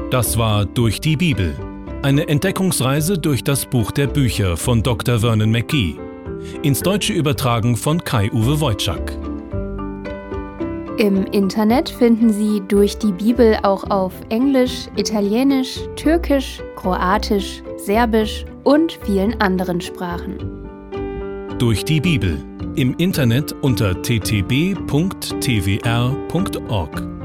Das war Durch die Bibel. Eine Entdeckungsreise durch das Buch der Bücher von Dr. Vernon McGee. Ins Deutsche übertragen von Kai-Uwe Wojczak. Im Internet finden Sie Durch die Bibel auch auf Englisch, Italienisch, Türkisch, Kroatisch, Serbisch und vielen anderen Sprachen. Durch die Bibel. Im Internet unter ttb.twr.org.